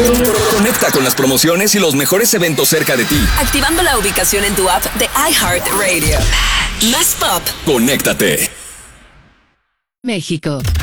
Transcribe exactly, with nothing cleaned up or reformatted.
Conecta con las promociones y los mejores eventos cerca de ti. Activando la ubicación en tu app de iHeartRadio. Más pop. Conéctate. México.